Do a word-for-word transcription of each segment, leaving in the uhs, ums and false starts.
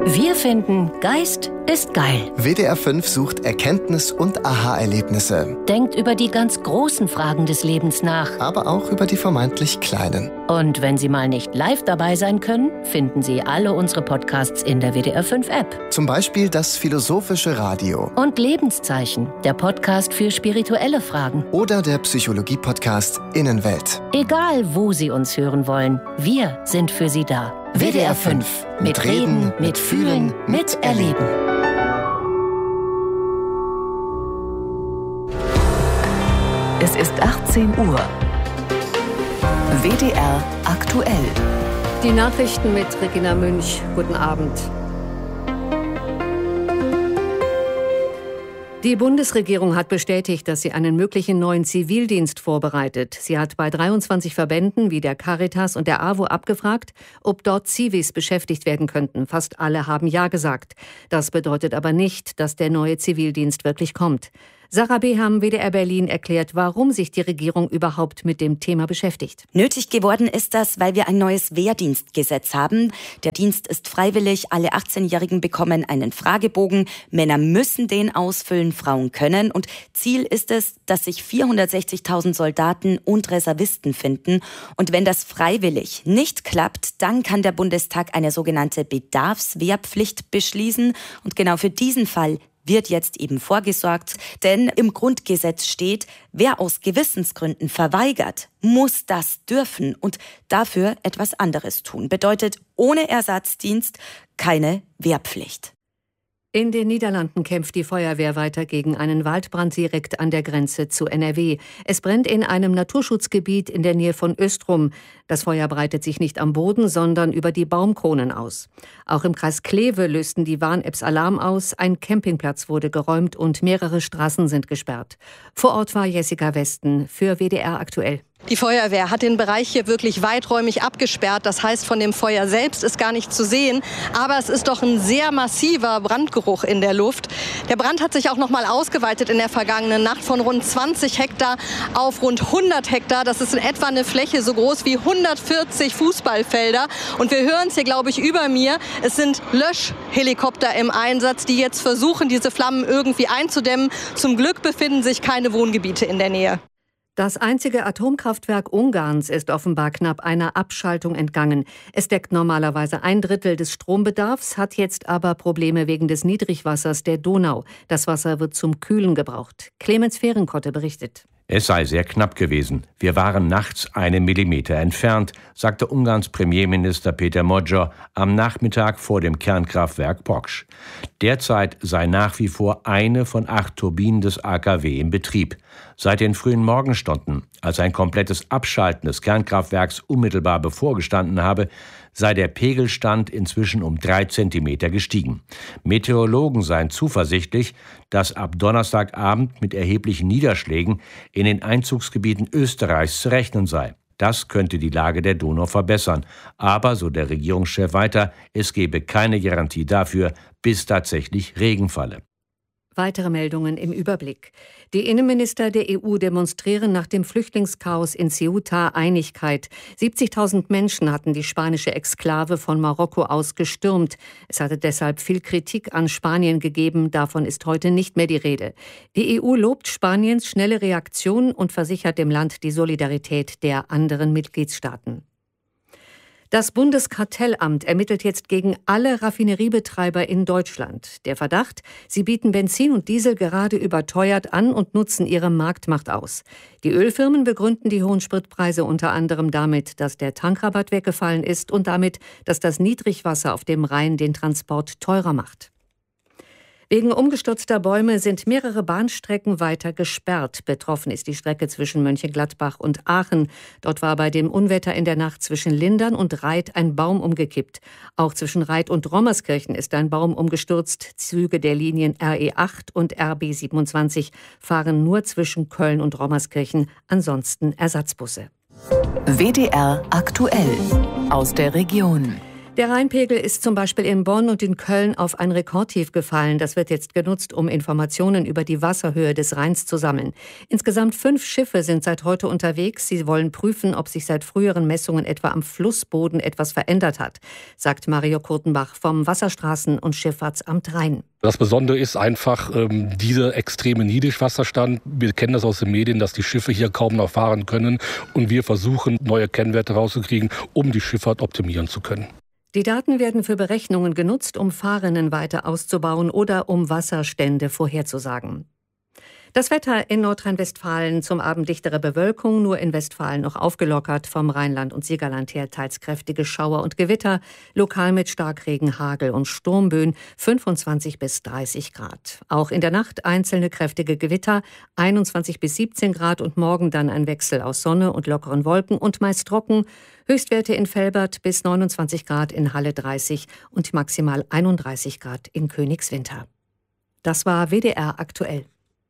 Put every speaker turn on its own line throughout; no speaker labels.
Wir finden, Geist ist geil.
W D R fünf sucht Erkenntnis- und Aha-Erlebnisse.
Denkt über die ganz großen Fragen des Lebens nach.
Aber auch über die vermeintlich kleinen.
Und wenn Sie mal nicht live dabei sein können, finden Sie alle unsere Podcasts in der W D R fünf App.
Zum Beispiel das Philosophische Radio.
Und Lebenszeichen, der Podcast für spirituelle Fragen.
Oder der Psychologie-Podcast Innenwelt.
Egal, wo Sie uns hören wollen, wir sind für Sie da. W D R fünf. Mit Reden, mit Fühlen, mit Erleben.
Es ist achtzehn Uhr. W D R aktuell.
Die Nachrichten mit Regina Münch. Guten Abend. Die Bundesregierung hat bestätigt, dass sie einen möglichen neuen Zivildienst vorbereitet. Sie hat bei dreiundzwanzig Verbänden wie der Caritas und der A W O abgefragt, ob dort Zivis beschäftigt werden könnten. Fast alle haben Ja gesagt. Das bedeutet aber nicht, dass der neue Zivildienst wirklich kommt. Sarah Beham, W D R Berlin, erklärt, warum sich die Regierung überhaupt mit dem Thema beschäftigt.
Nötig geworden ist das, weil wir ein neues Wehrdienstgesetz haben. Der Dienst ist freiwillig. Alle achtzehnjährigen bekommen einen Fragebogen. Männer müssen den ausfüllen, Frauen können. Und Ziel ist es, dass sich vierhundertsechzigtausend Soldaten und Reservisten finden. Und wenn das freiwillig nicht klappt, dann kann der Bundestag eine sogenannte Bedarfswehrpflicht beschließen. Und genau für diesen Fall wird jetzt eben vorgesorgt, denn im Grundgesetz steht, wer aus Gewissensgründen verweigert, muss das dürfen und dafür etwas anderes tun. Bedeutet ohne Ersatzdienst keine Wehrpflicht.
In den Niederlanden kämpft die Feuerwehr weiter gegen einen Waldbrand direkt an der Grenze zu N R W. Es brennt in einem Naturschutzgebiet in der Nähe von Östrum. Das Feuer breitet sich nicht am Boden, sondern über die Baumkronen aus. Auch im Kreis Kleve lösten die Warn-Apps Alarm aus. Ein Campingplatz wurde geräumt und mehrere Straßen sind gesperrt. Vor Ort war Jessica Westen für W D R aktuell.
Die Feuerwehr hat den Bereich hier wirklich weiträumig abgesperrt. Das heißt, von dem Feuer selbst ist gar nicht zu sehen. Aber es ist doch ein sehr massiver Brandgeruch in der Luft. Der Brand hat sich auch noch mal ausgeweitet in der vergangenen Nacht von rund zwanzig Hektar auf rund hundert Hektar. Das ist in etwa eine Fläche so groß wie hundertvierzig Fußballfelder. Und wir hören es hier, glaube ich, über mir. Es sind Löschhelikopter im Einsatz, die jetzt versuchen, diese Flammen irgendwie einzudämmen. Zum Glück befinden sich keine Wohngebiete in der Nähe.
Das einzige Atomkraftwerk Ungarns ist offenbar knapp einer Abschaltung entgangen. Es deckt normalerweise ein Drittel des Strombedarfs, hat jetzt aber Probleme wegen des Niedrigwassers der Donau. Das Wasser wird zum Kühlen gebraucht. Clemens Fehrenkotte berichtet.
Es sei sehr knapp gewesen. Wir waren nachts einen Millimeter entfernt, sagte Ungarns Premierminister Péter Magyar am Nachmittag vor dem Kernkraftwerk Poksch. Derzeit sei nach wie vor eine von acht Turbinen des A K W in Betrieb. Seit den frühen Morgenstunden, als ein komplettes Abschalten des Kernkraftwerks unmittelbar bevorgestanden habe, sei der Pegelstand inzwischen um drei Zentimeter gestiegen. Meteorologen seien zuversichtlich, dass ab Donnerstagabend mit erheblichen Niederschlägen in den Einzugsgebieten Österreichs zu rechnen sei. Das könnte die Lage der Donau verbessern. Aber, so der Regierungschef weiter, es gebe keine Garantie dafür, bis tatsächlich Regen falle.
Weitere Meldungen im Überblick. Die Innenminister der E U demonstrieren nach dem Flüchtlingschaos in Ceuta Einigkeit. siebzigtausend Menschen hatten die spanische Exklave von Marokko aus gestürmt. Es hatte deshalb viel Kritik an Spanien gegeben. Davon ist heute nicht mehr die Rede. Die E U lobt Spaniens schnelle Reaktion und versichert dem Land die Solidarität der anderen Mitgliedstaaten. Das Bundeskartellamt ermittelt jetzt gegen alle Raffineriebetreiber in Deutschland. Der Verdacht, sie bieten Benzin und Diesel gerade überteuert an und nutzen ihre Marktmacht aus. Die Ölfirmen begründen die hohen Spritpreise unter anderem damit, dass der Tankrabatt weggefallen ist und damit, dass das Niedrigwasser auf dem Rhein den Transport teurer macht. Wegen umgestürzter Bäume sind mehrere Bahnstrecken weiter gesperrt. Betroffen ist die Strecke zwischen Mönchengladbach und Aachen. Dort war bei dem Unwetter in der Nacht zwischen Lindern und Reit ein Baum umgekippt. Auch zwischen Reit und Rommerskirchen ist ein Baum umgestürzt. Züge der Linien R E acht und R B siebenundzwanzig fahren nur zwischen Köln und Rommerskirchen, ansonsten Ersatzbusse.
W D R aktuell aus der Region.
Der Rheinpegel ist zum Beispiel in Bonn und in Köln auf ein Rekordtief gefallen. Das wird jetzt genutzt, um Informationen über die Wasserhöhe des Rheins zu sammeln. Insgesamt fünf Schiffe sind seit heute unterwegs. Sie wollen prüfen, ob sich seit früheren Messungen etwa am Flussboden etwas verändert hat, sagt Mario Kurtenbach vom Wasserstraßen- und Schifffahrtsamt Rhein.
Das Besondere ist einfach ähm, dieser extreme Niedrigwasserstand. Wir kennen das aus den Medien, dass die Schiffe hier kaum noch fahren können. Und wir versuchen, neue Kennwerte rauszukriegen, um die Schifffahrt optimieren zu können.
Die Daten werden für Berechnungen genutzt, um Fahrrinnen weiter auszubauen oder um Wasserstände vorherzusagen. Das Wetter in Nordrhein-Westfalen: zum Abend dichtere Bewölkung, nur in Westfalen noch aufgelockert, vom Rheinland und Siegerland her teils kräftige Schauer und Gewitter, lokal mit Starkregen, Hagel und Sturmböen, fünfundzwanzig bis dreißig Grad. Auch in der Nacht einzelne kräftige Gewitter, einundzwanzig bis siebzehn Grad, und morgen dann ein Wechsel aus Sonne und lockeren Wolken und meist trocken. Höchstwerte in Velbert bis neunundzwanzig Grad, in Halle dreißig und maximal einunddreißig Grad in Königswinter. Das war W D R aktuell.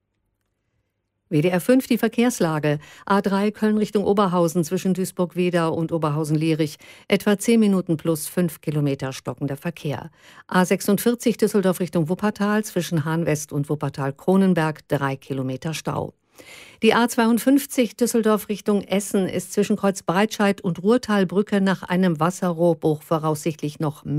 W D R fünf, die Verkehrslage. A drei Köln Richtung Oberhausen zwischen Duisburg-Wedau und Oberhausen-Lierich. Etwa zehn Minuten plus fünf Kilometer stockender Verkehr. A sechsundvierzig Düsseldorf Richtung Wuppertal zwischen Hahn-West und Wuppertal-Kronenberg. Drei Kilometer Stau. Die A zweiundfünfzig Düsseldorf Richtung Essen ist zwischen Kreuz Breitscheid und Ruhrtalbrücke nach einem Wasserrohrbruch voraussichtlich noch